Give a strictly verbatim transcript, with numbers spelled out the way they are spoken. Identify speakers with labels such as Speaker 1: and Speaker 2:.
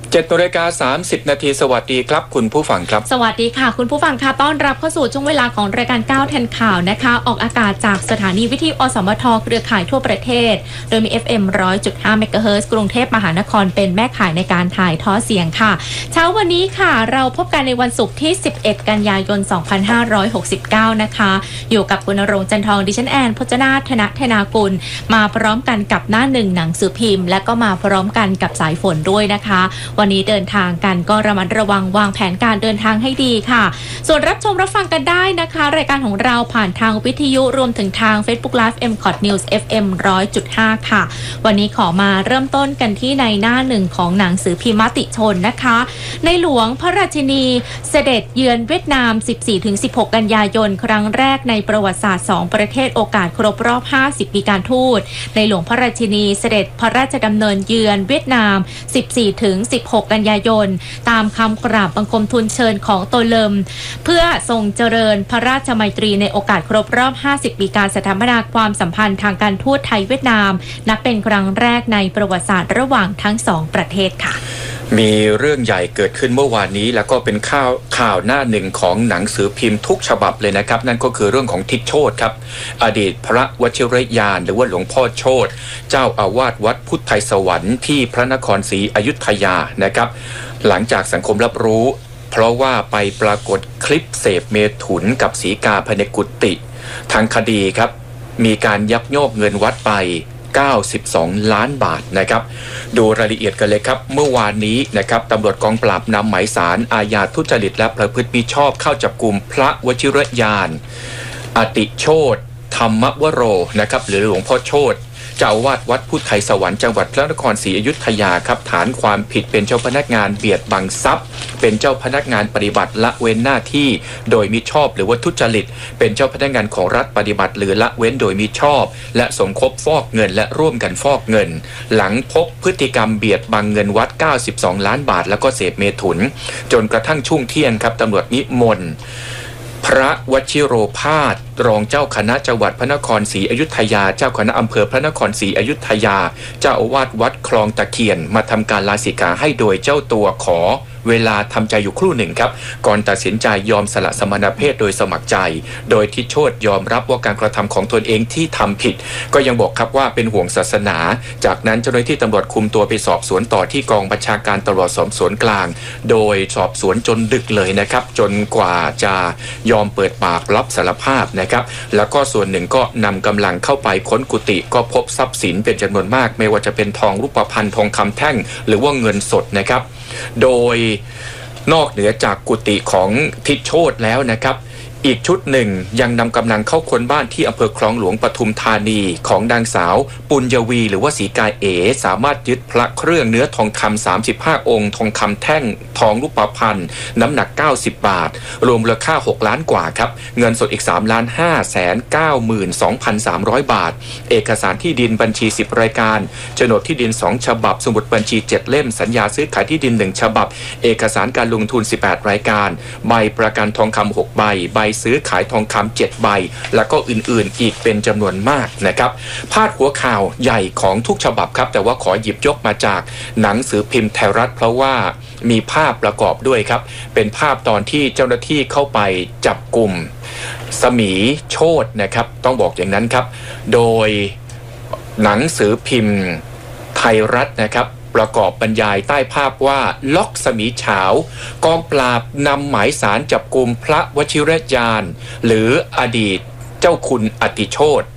Speaker 1: เจ็ดนาฬิกาสามสิบนาทีสวัสดีครับคุณผู้ฟังครับ
Speaker 2: สวัสดีค่ะคุณผู้ฟังค่ะต้อนรับเข้าสู่ช่วงเวลาของรายการก้าวทันข่าวนะคะออกอากาศจากสถานีวิทยุอสมทเครือข่ายทั่วประเทศโดยมี เอฟ เอ็ม หนึ่งร้อยจุดห้า เมกะเฮิรตซ์กรุงเทพมหานครเป็นแม่ข่ายในการถ่ายทอดเสียงค่ะเช้าวันนี้ค่ะเราพบกันในวันศุกร์ที่สิบเอ็ดกันยายนสองพันห้าร้อยหกสิบเก้านะคะอยู่กับคุณณรงค์จันทองดิฉันแอนพจนาถธนธนากุลมาพร้อมกันกับหน้าหนึ่งหนังสือพิมพ์และก็มาพร้อมกันกับสายฝนด้วยนะคะวันนี้เดินทางกันก็ระมัดระวังวางแผนการเดินทางให้ดีค่ะส่วนรับชมรับฟังกันได้นะคะรายการของเราผ่านทางวิทยุรวมถึงทาง Facebook Live เอ็ม คอท News เอฟ เอ็ม หนึ่งร้อยจุดห้า ค่ะวันนี้ขอมาเริ่มต้นกันที่ในหน้าหนึ่งของหนังสือพิมพ์มติชนนะคะในหลวงพระราชินีเสด็จเยือนเวียดนาม สิบสี่ถึงสิบหก กันยายนครั้งแรกในประวัติศาสตร์สองประเทศโอกาสครบรอบห้าสิบปีการทูตในหลวงพระราชินีเสด็จพระราชดำเนินเยือนเวียดนาม สิบสี่ถึงสิบหก กันยายนตามคำกราบบังคมทูลเชิญของโตเลิมเพื่อทรงเจริญพระราชมัยตรีในโอกาสครบรอบห้าสิบปีการสถาปนาความสัมพันธ์ทางการทูตไทยเวียดนามนับเป็นครั้งแรกในประวัติศาสตร์ระหว่างทั้งสองประเทศค่ะ
Speaker 1: มีเรื่องใหญ่เกิดขึ้นเมื่อวานนี้แล้วก็เป็นข่าวข่าวหน้าหนึ่งของหนังสือพิมพ์ทุกฉบับเลยนะครับนั่นก็คือเรื่องของทิศโชติครับอดีตพระวชิรยานหรือว่าหลวงพ่อโชติเจ้าอาวาสวัดพุทธไทยสวรรค์ที่พระนครศรีอยุธยานะครับหลังจากสังคมรับรู้เพราะว่าไปปรากฏคลิปเสพเมถุนกับศรีกาภายในกุฏิทางคดีครับมีการยักยอกเงินวัดไปเก้าสิบสองล้านบาทนะครับดูรายละเอียดกันเลยครับเมื่อวานนี้นะครับตำรวจกองปราบนำหมายสารอาญาทุจริตและประพฤติมิชอบเข้าจับกุมพระวชิรยานอติโชติธรรมวโรนะครับหรือหลวงพ่อโชติเจ้าอาวาสวัดพุทธไทยสวรรค์จังหวัดพระนครศรีอยุธยาครับฐานความผิดเป็นเจ้าพนักงานเบียดบังทรัพย์เป็นเจ้าพนักงานปฏิบัติละเว้นหน้าที่โดยมิชอบหรือว่าทุจริตเป็นเจ้าพนักงานของรัฐปฏิบัติหรือละเว้นโดยมิชอบและสมคบฟอกเงินและร่วมกันฟอกเงินหลังพบพฤติกรรมเบียดบังเงินวัดเก้าสิบสองล้านบาทแล้วก็เสพเมถุนจนกระทั่งช่วงเที่ยงครับตำรวจนิมนต์พระวชิโรภาสรองเจ้าคณะจังหวัดพระนครศรีอยุธยาเจ้าคณะอำเภอพระนครศรีอยุธยาเจ้าอาวาสวัดคลองตะเคียนมาทำการลาสิกขาให้โดยเจ้าตัวขอเวลาทำใจอยู่ครู่หนึ่งครับก่อนตัดสินใจยอมสละสมณเพศโดยสมัครใจโดยทิศโชติยอมรับว่าการกระทำของตนเองที่ทำผิดก็ยังบอกครับว่าเป็นห่วงศาสนาจากนั้นเจ้าหน้าที่ตำรวจคุมตัวไปสอบสวนต่อที่กองบัญชาการตำรวจสอบสวนกลางโดยสอบสวนจนดึกเลยนะครับจนกว่าจะยอมเปิดปากรับสารภาพนะครับแล้วก็ส่วนหนึ่งก็นำกำลังเข้าไปค้นกุฏิก็พบทรัพย์สินเป็นจำนวนมากไม่ว่าจะเป็นทองรูปพรรณทองคำแท่งหรือว่าเงินสดนะครับโดยนอกเหนือจากกุฏิของทิศโชติแล้วนะครับอีกชุดหนึ่งยังนำกำลังเข้าค้นบ้านที่อำเภอคลองหลวงปทุมธานีของนางสาวปุญญวีหรือว่าศรีกาเอสามารถยึดพระเครื่องเนื้อทองคำสามสิบห้าองค์ทองคำแท่งทองรูปพรรณน้ำหนักเก้าสิบบาทรวมมูลค่าหกล้านกว่าครับเงินสดอีก สามล้านห้าแสนเก้าหมื่นสองพันสามร้อย บาทเอกสารที่ดินบัญชีสิบรายการโฉนดที่ดินสองฉบับสมุดบัญชีเจ็ดเล่มสัญญาซื้อขายที่ดินหนึ่งฉบับเอกสารการลงทุนสิบแปดรายการใบประกันทองคำหกใบใบซื้อขายทองคำเจ็ดใบแล้วก็อื่นๆอีกเป็นจำนวนมากนะครับพาดหัวข่าวใหญ่ของทุกฉบับครับแต่ว่าขอหยิบยกมาจากหนังสือพิมพ์ไทยรัฐเพราะว่ามีภาพประกอบด้วยครับเป็นภาพตอนที่เจ้าหน้าที่เข้าไปจับกลุ่มสมีโชตินะครับต้องบอกอย่างนั้นครับโดยหนังสือพิมพ์ไทยรัฐนะครับประกอบบรรยายใต้ภาพว่าล็อกสมีเฉากองปราบนำหมายสารจับกุมพระวชิรยานหรืออดีตเจ้าคุณอติโชติ